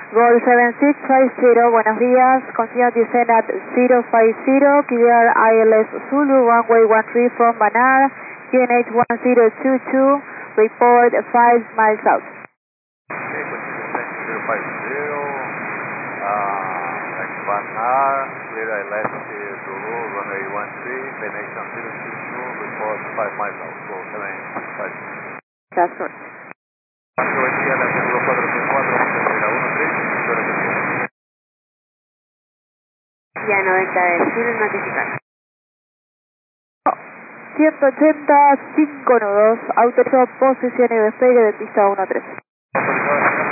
Gol 7650, buenos días. Continue descent at 050, clear ILS Zulu, runway 13 from Banar, QNH 1022, report 5 miles out. Okay, continue descent 050, Banar, clear ILS Zulu, runway 13, QNH 1022, report 5 miles out, go 750. That's correct. Buen día, la Seguro 434, la 13, Ya 90 de Chile, notificar. 180, 5 nudos, autorizado posición y despegue de pista 13. autorizado.